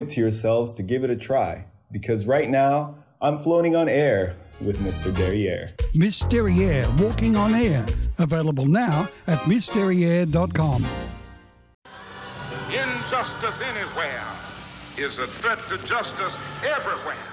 to yourselves to give it a try, because right now I'm floating on air with Mr. Derriere. Miss Derriere, Walking on Air. Available now at MissDerriere.com. Injustice anywhere is a threat to justice everywhere.